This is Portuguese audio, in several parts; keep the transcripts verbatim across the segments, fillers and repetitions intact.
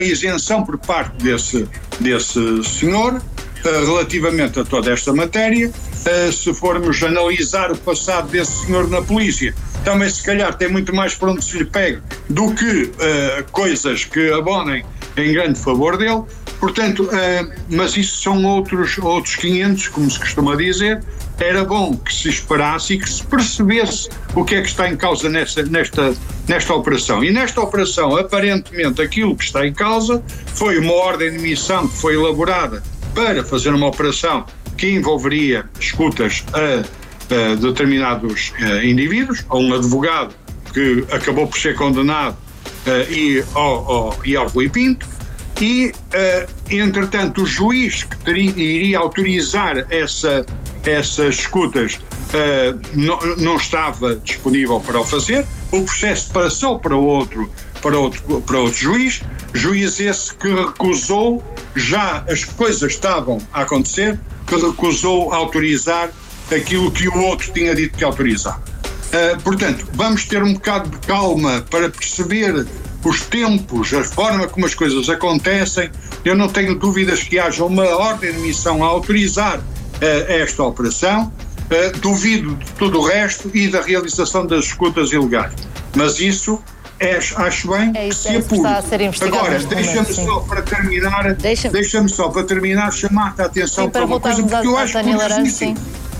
isenção por parte desse, desse senhor uh, relativamente a toda esta matéria. Uh, se formos analisar o passado desse senhor na polícia, também se calhar tem muito mais para onde se lhe pegue do que uh, coisas que abonem em grande favor dele. Portanto, uh, mas isso são outros, outros quinhentos, como se costuma dizer. Era bom que se esperasse e que se percebesse o que é que está em causa nesta, nesta, nesta operação. E nesta operação, aparentemente, aquilo que está em causa foi uma ordem de missão que foi elaborada para fazer uma operação que envolveria escutas a, a determinados a, indivíduos, a um advogado que acabou por ser condenado a, e, ao, ao, e ao Rui Pinto. E, uh, entretanto, o juiz que teria, iria autorizar essa, essas escutas uh, não, não estava disponível para o fazer. O processo passou para outro, para outro, para outro juiz, juiz esse que recusou, já as coisas estavam a acontecer, que recusou autorizar aquilo que o outro tinha dito que autorizava. Uh, portanto, vamos ter um bocado de calma para perceber os tempos, a forma como as coisas acontecem. Eu não tenho dúvidas que haja uma ordem de missão a autorizar uh, esta operação. Uh, duvido de tudo o resto e da realização das escutas ilegais. Mas isso é, acho bem é isso, que se apure. Agora, deixa-me só para terminar, deixa-me deixa só para terminar chamar-te a atenção sim, para, para uma coisa, porque eu acho curiosíssimo.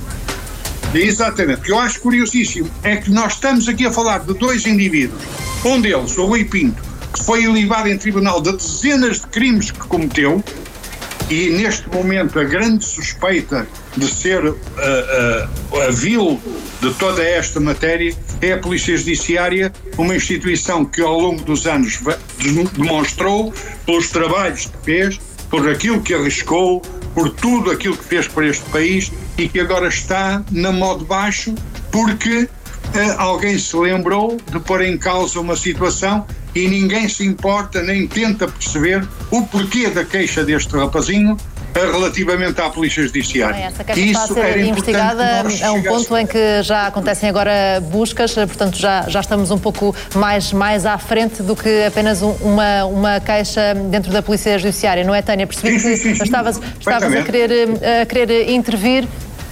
Exatamente, porque eu acho curiosíssimo é que nós estamos aqui a falar de dois indivíduos. Um deles, o Rui Pinto, que foi ilibado em tribunal de dezenas de crimes que cometeu, e neste momento a grande suspeita de ser uh, uh, a vil de toda esta matéria é a Polícia Judiciária, uma instituição que ao longo dos anos demonstrou, pelos trabalhos que fez, por aquilo que arriscou, por tudo aquilo que fez para este país, e que agora está na mão de baixo porque Uh, alguém se lembrou de pôr em causa uma situação e ninguém se importa nem tenta perceber o porquê da queixa deste rapazinho uh, relativamente à Polícia Judiciária. Bem, essa queixa está a ser investigada a um ponto em que já acontecem agora buscas, portanto já, já estamos um pouco mais, mais à frente do que apenas um, uma, uma queixa dentro da Polícia Judiciária, não é, Tânia? Percebi sim, que sim, sim, estavas, estavas a, querer, a querer intervir.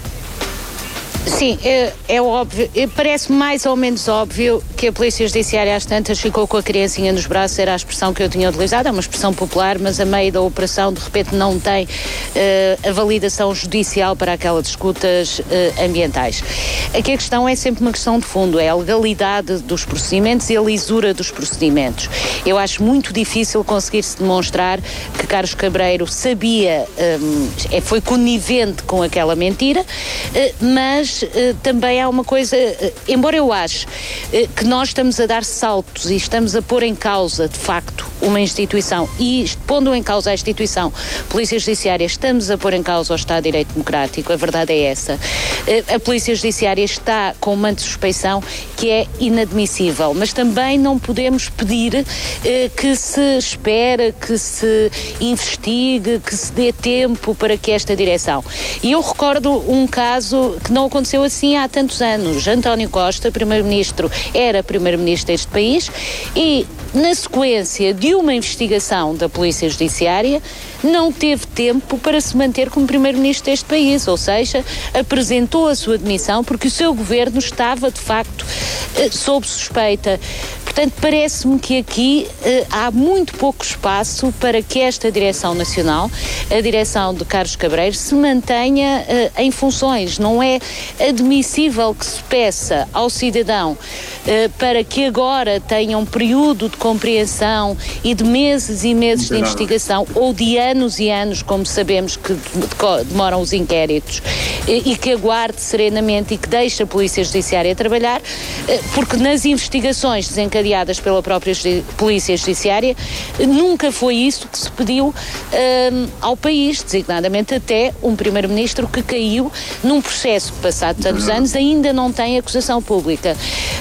Sim, é, é óbvio, parece mais ou menos óbvio que a Polícia Judiciária às tantas ficou com a criancinha nos braços, era a expressão que eu tinha utilizado, é uma expressão popular, mas a meio da operação de repente não tem uh, a validação judicial para aquelas escutas uh, ambientais. Aqui a questão é sempre uma questão de fundo, é a legalidade dos procedimentos e a lisura dos procedimentos. Eu acho muito difícil conseguir-se demonstrar que Carlos Cabreiro sabia, um, foi conivente com aquela mentira, uh, mas Uh, também há uma coisa, uh, embora eu ache uh, que nós estamos a dar saltos e estamos a pôr em causa, de facto, uma instituição e pondo em causa a instituição Polícia Judiciária, estamos a pôr em causa o Estado de Direito Democrático, a verdade é essa. Uh, a Polícia Judiciária está com um manto de suspeição que é inadmissível, mas também não podemos pedir uh, que se espere, que se investigue, que se dê tempo para que esta direção. E eu recordo um caso que não aconteceu assim há tantos anos. António Costa, primeiro-ministro, era primeiro-ministro deste país e, na sequência de uma investigação da Polícia Judiciária, não teve tempo para se manter como primeiro-ministro deste país, ou seja, apresentou a sua demissão porque o seu governo estava, de facto, sob suspeita. Portanto, parece-me que aqui eh, há muito pouco espaço para que esta direção nacional, a direção de Carlos Cabreiro, se mantenha eh, em funções. Não é admissível que se peça ao cidadão eh, para que agora tenha um período de compreensão e de meses e meses de investigação, ou de anos e anos, como sabemos que demoram os inquéritos, eh, e que aguarde serenamente e que deixe a Polícia Judiciária trabalhar, eh, porque nas investigações desencadeadas pela própria Polícia Judiciária, nunca foi isso que se pediu um, ao país, designadamente até um primeiro-ministro que caiu num processo que, passado tantos anos, ainda não tem acusação pública. Uh,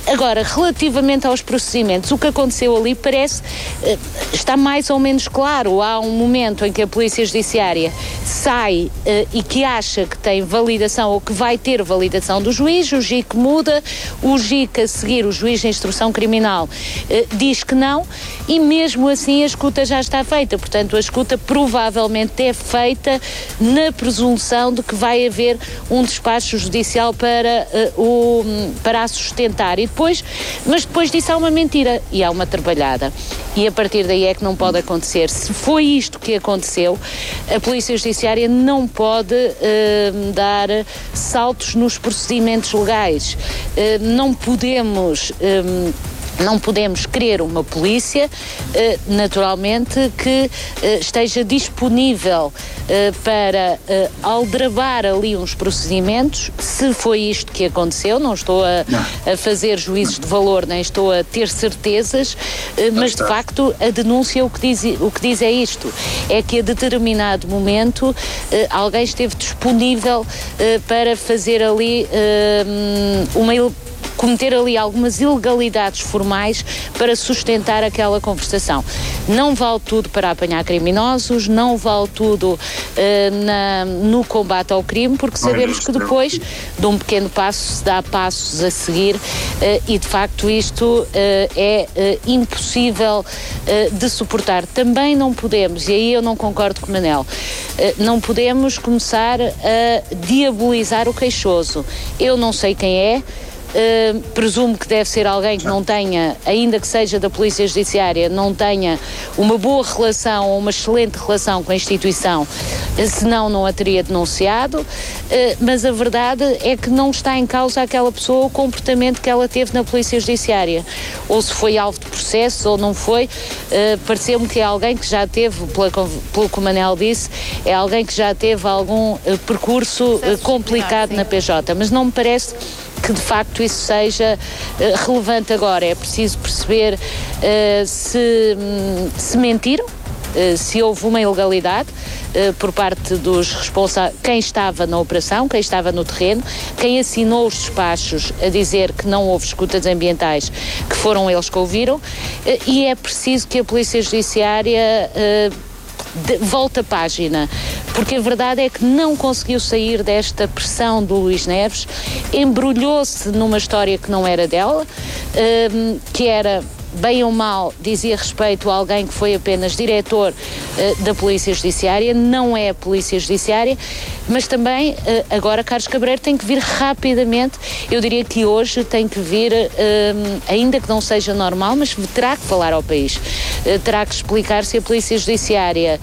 Agora, relativamente aos procedimentos, o que aconteceu ali parece, uh, está mais ou menos claro. Há um momento em que a Polícia Judiciária sai uh, e que acha que tem validação ou que vai ter validação do juiz, o J I C muda, o J I C a seguir, o juiz de instrução criminal, uh, diz que não, e mesmo assim a escuta já está feita. Portanto, a escuta provavelmente é feita na presunção de que vai haver um despacho judicial para, uh, o, para a sustentar. E depois, mas depois disso há uma mentira e há uma trabalhada. E a partir daí é que não pode acontecer. Se foi isto que aconteceu, a Polícia Judiciária não pode uh, dar saltos nos procedimentos legais. Uh, não podemos... Um, Não podemos querer uma polícia, naturalmente, que esteja disponível para aldrabar ali uns procedimentos, se foi isto que aconteceu. Não estou a, a fazer juízos de valor, nem estou a ter certezas, mas de facto a denúncia o que diz, o que diz é isto, é que a determinado momento alguém esteve disponível para fazer ali uma cometer ali algumas ilegalidades formais para sustentar aquela conversação. Não vale tudo para apanhar criminosos, não vale tudo uh, na, no combate ao crime, porque sabemos que depois de um pequeno passo se dá passos a seguir uh, e de facto isto uh, é uh, impossível uh, de suportar. Também não podemos, e aí eu não concordo com o Manel, uh, não podemos começar a diabolizar o queixoso. Eu não sei quem é. Uh, presumo que deve ser alguém que não tenha, ainda que seja da Polícia Judiciária, não tenha uma boa relação ou uma excelente relação com a instituição, senão não a teria denunciado, uh, mas a verdade é que não está em causa aquela pessoa, o comportamento que ela teve na Polícia Judiciária, ou se foi alvo de processo ou não foi. Uh, pareceu-me que é alguém que já teve, pela, pelo que o Manel disse, é alguém que já teve algum uh, percurso uh, complicado na P J, mas não me parece que de facto isso seja uh, relevante agora. É preciso perceber uh, se, se mentiram, uh, se houve uma ilegalidade uh, por parte dos responsáveis, quem estava na operação, quem estava no terreno, quem assinou os despachos a dizer que não houve escutas ambientais, que foram eles que ouviram, uh, e é preciso que a Polícia Judiciária uh, De, volta a página, porque a verdade é que não conseguiu sair desta pressão do Luís Neves, embrulhou-se numa história que não era dela, um, que era, bem ou mal, dizia respeito a alguém que foi apenas diretor uh, da Polícia Judiciária, não é a Polícia Judiciária, mas também uh, agora Carlos Cabreiro tem que vir rapidamente, eu diria que hoje tem que vir, uh, ainda que não seja normal, mas terá que falar ao país, uh, terá que explicar se a Polícia Judiciária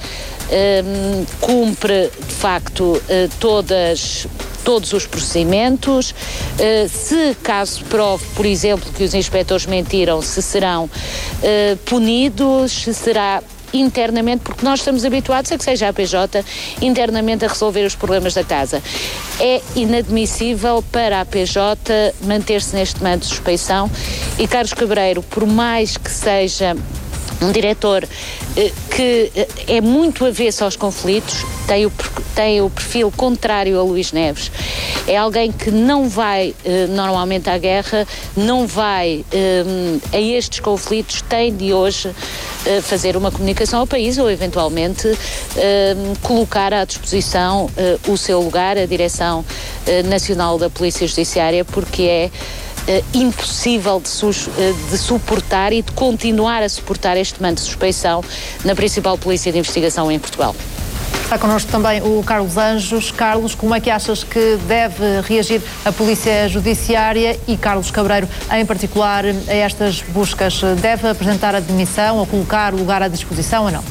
uh, cumpre de facto uh, todas todos os procedimentos, uh, se caso prove, por exemplo, que os inspectores mentiram, se serão uh, punidos, se será internamente, porque nós estamos habituados a que seja a P J internamente a resolver os problemas da casa. É inadmissível para a P J manter-se neste manto de suspeição e Carlos Cabreiro, por mais que seja um diretor eh, que eh, é muito avesso aos conflitos, tem o, tem o perfil contrário a Luís Neves, é alguém que não vai eh, normalmente à guerra, não vai eh, a estes conflitos, tem de hoje eh, fazer uma comunicação ao país ou eventualmente eh, colocar à disposição eh, o seu lugar, a Direção eh, Nacional da Polícia Judiciária, porque é Uh, impossível de, sus, uh, de suportar e de continuar a suportar este manto de suspeição na principal polícia de investigação em Portugal. Está connosco também o Carlos Anjos. Carlos, como é que achas que deve reagir a Polícia Judiciária e Carlos Cabreiro, em particular, a estas buscas? Deve apresentar a demissão ou colocar o lugar à disposição ou não?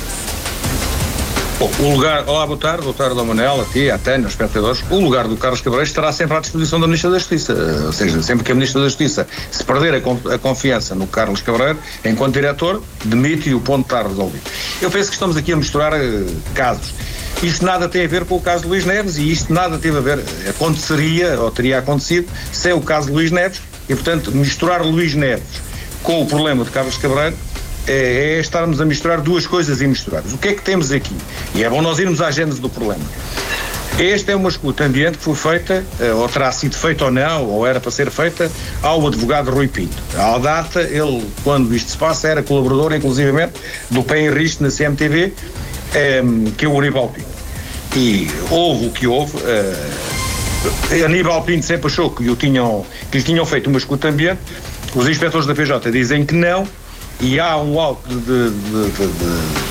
Bom, o lugar, olá, boa tarde, boa tarde ao Manel, a ti, à Tânia, aos espectadores. O lugar do Carlos Cabreiro estará sempre à disposição da Ministra da Justiça, ou seja, sempre que a Ministra da Justiça se perder a, a confiança no Carlos Cabreiro, enquanto diretor, demite e o ponto está resolvido. Eu penso que estamos aqui a misturar uh, casos. Isto nada tem a ver com o caso de Luís Neves e isto nada teve a ver, aconteceria ou teria acontecido sem o caso de Luís Neves e, portanto, misturar Luís Neves com o problema de Carlos Cabreiro É, é estarmos a misturar duas coisas imisturadas. O que é que temos aqui? E é bom nós irmos à gênese do problema. Esta é uma escuta ambiente que foi feita, ou terá sido feita ou não, ou era para ser feita, ao advogado Rui Pinto. À data, ele, quando isto se passa, era colaborador, inclusivamente, do Pé em Risco na C M T V, um, que é o Aníbal Pinto. E houve o que houve. Uh, Aníbal Pinto sempre achou que, o tinham, que lhe tinham feito uma escuta ambiente. Os inspectores da P J dizem que não, e há um auto de, de, de, de